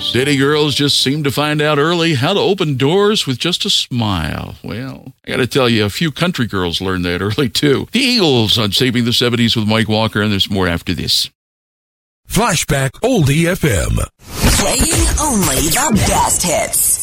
City girls just seem to find out early how to open doors with just a smile. Well, I got to tell you, a few country girls learned that early, too. The Eagles on Saving the 70s with Mike Walker, and there's more after this. Flashback Oldie FM. Playing only the best hits.